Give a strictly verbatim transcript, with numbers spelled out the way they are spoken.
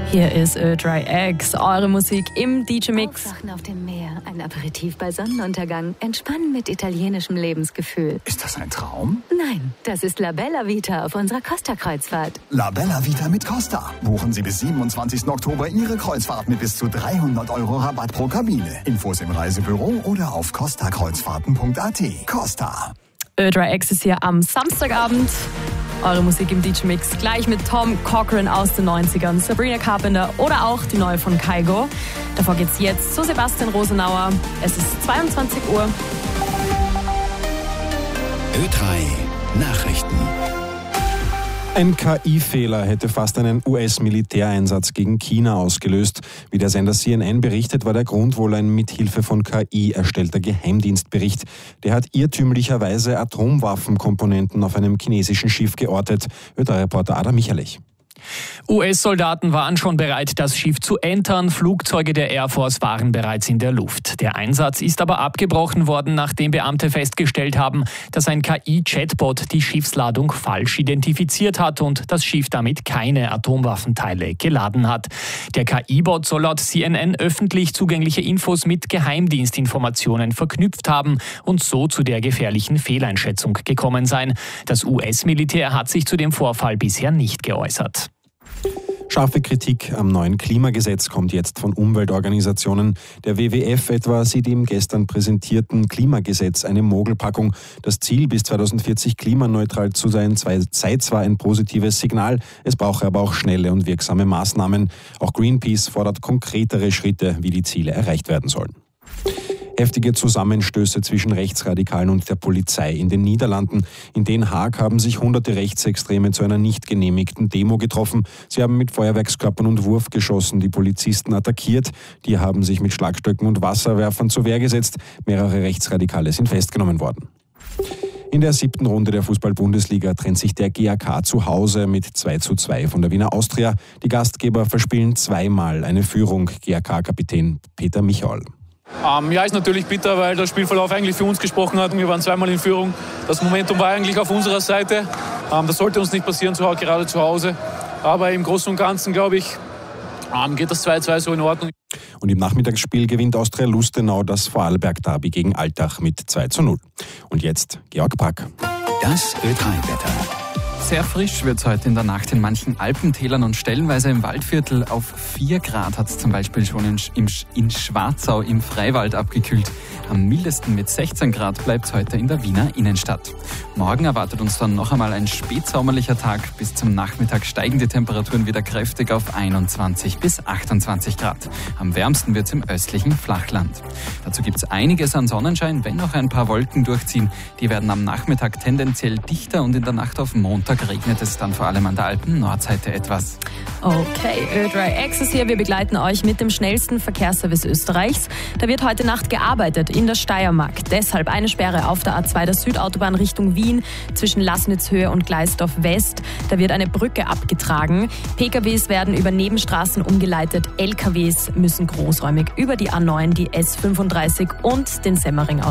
Hier ist Ö drei X, eure Musik im D J-Mix. Aufwachen auf dem Meer, ein Aperitif bei Sonnenuntergang, entspannen mit italienischem Lebensgefühl. Ist das ein Traum? Nein, das ist La Bella Vita auf unserer Costa-Kreuzfahrt. La Bella Vita mit Costa. Buchen Sie bis siebenundzwanzigsten Oktober Ihre Kreuzfahrt mit bis zu dreihundert Euro Rabatt pro Kabine. Infos im Reisebüro oder auf costa kreuzfahrten punkt a t. Costa. Ö drei X ist hier am Samstagabend. Eure Musik im D J-Mix gleich mit Tom Cochrane aus den neunzigern, Sabrina Carpenter oder auch die neue von Kygo. Davor geht's jetzt zu Sebastian Rosenauer. Es ist zweiundzwanzig Uhr. Ö drei Nachrichten. Ein K I-Fehler hätte fast einen U S-Militäreinsatz gegen China ausgelöst. Wie der Sender C N N berichtet, war der Grund wohl ein mithilfe von K I erstellter Geheimdienstbericht. Der hat irrtümlicherweise Atomwaffenkomponenten auf einem chinesischen Schiff geortet. Ö drei Reporter Adam Michalich. U S-Soldaten waren schon bereit, das Schiff zu entern. Flugzeuge der Air Force waren bereits in der Luft. Der Einsatz ist aber abgebrochen worden, nachdem Beamte festgestellt haben, dass ein K I-Chatbot die Schiffsladung falsch identifiziert hat und das Schiff damit keine Atomwaffenteile geladen hat. Der K I-Bot soll laut C N N öffentlich zugängliche Infos mit Geheimdienstinformationen verknüpft haben und so zu der gefährlichen Fehleinschätzung gekommen sein. Das U S-Militär hat sich zu dem Vorfall bisher nicht geäußert. Scharfe Kritik am neuen Klimagesetz kommt jetzt von Umweltorganisationen. Der W W F etwa sieht im gestern präsentierten Klimagesetz eine Mogelpackung. Das Ziel, bis zweitausendvierzig klimaneutral zu sein, sei zwar ein positives Signal, es brauche aber auch schnelle und wirksame Maßnahmen. Auch Greenpeace fordert konkretere Schritte, wie die Ziele erreicht werden sollen. Heftige Zusammenstöße zwischen Rechtsradikalen und der Polizei in den Niederlanden. In Den Haag haben sich hunderte Rechtsextreme zu einer nicht genehmigten Demo getroffen. Sie haben mit Feuerwerkskörpern und Wurfgeschossen die Polizisten attackiert. Die haben sich mit Schlagstöcken und Wasserwerfern zur Wehr gesetzt. Mehrere Rechtsradikale sind festgenommen worden. In der siebten Runde der Fußball-Bundesliga trennt sich der G A K zu Hause mit zwei zu zwei von der Wiener Austria. Die Gastgeber verspielen zweimal eine Führung. G A K-Kapitän Peter Michael. Ähm, ja, ist natürlich bitter, weil der Spielverlauf eigentlich für uns gesprochen hat. Wir waren zweimal in Führung. Das Momentum war eigentlich auf unserer Seite. Ähm, das sollte uns nicht passieren, gerade zu Hause. Aber im Großen und Ganzen, glaube ich, ähm, geht das zwei zu zwei so in Ordnung. Und im Nachmittagsspiel gewinnt Austria Lustenau das Vorarlberg-Derby gegen Altach mit zwei zu null. Und jetzt Georg Brack. Das Ö drei Wetter. Sehr frisch wird es heute in der Nacht in manchen Alpentälern und stellenweise im Waldviertel. Auf vier Grad hat es zum Beispiel schon in, in, in Schwarzau im Freiwald abgekühlt. Am mildesten mit sechzehn Grad bleibt es heute in der Wiener Innenstadt. Morgen erwartet uns dann noch einmal ein spätsommerlicher Tag. Bis zum Nachmittag steigen die Temperaturen wieder kräftig auf einundzwanzig bis achtundzwanzig Grad. Am wärmsten wird es im östlichen Flachland. Dazu gibt es einiges an Sonnenschein, wenn noch ein paar Wolken durchziehen. Die werden am Nachmittag tendenziell dichter und in der Nacht auf Montag regnet es dann vor allem an der Alpen-Nordseite etwas. Okay, Ö drei X ist hier. Wir begleiten euch mit dem schnellsten Verkehrsservice Österreichs. Da wird heute Nacht gearbeitet in der Steiermark. Deshalb eine Sperre auf der A zwei der Südautobahn Richtung Wien zwischen Laßnitzhöhe und Gleisdorf West. Da wird eine Brücke abgetragen. P K Ws werden über Nebenstraßen umgeleitet. L K Ws müssen großräumig über die A neun, die S fünfunddreißig und den Semmering